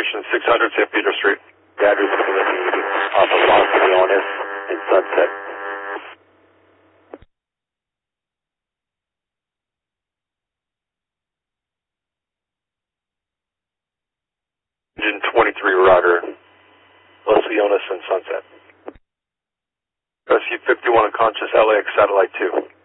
Station 600, St. Peter Street. Dodgers off of Los Leones and Sunset. Engine 23, Roger. Los Leones and Sunset. Rescue 51 unconscious, LAX Satellite 2.